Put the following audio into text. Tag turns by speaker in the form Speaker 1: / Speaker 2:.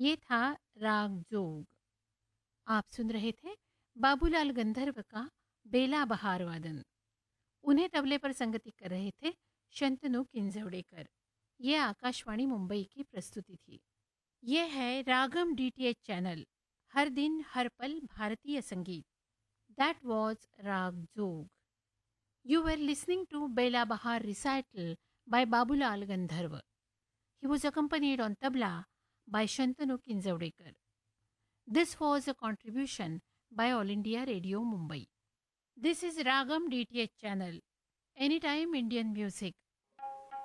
Speaker 1: ये था राग जोग। आप सुन रहे थे बाबूलाल गंधर्व का बेला बहार वादन। उन्हें तबले पर संगति कर रहे थे शंतनु किंजवड़ेकर। ये आकाशवाणी मुंबई की प्रस्तुति थी। ये है रागम डीटीएच चैनल, हर दिन हर पल भारतीय संगीत। दैट वॉज राग जोग। यू वर लिसनिंग टू बेला बहार recital by Babulal Gandharva. He was accompanied on tabla by Shantanu Kinzavdekar. This was a contribution by All India Radio Mumbai. This is Ragam DTH channel, Anytime Indian Music.